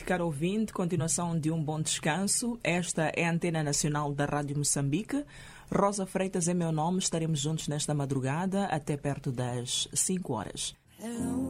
Caro ouvinte, continuação de um bom descanso. Esta é a Antena Nacional da Rádio Moçambique. Rosa Freitas é meu nome. Estaremos juntos nesta madrugada até perto das 5 horas.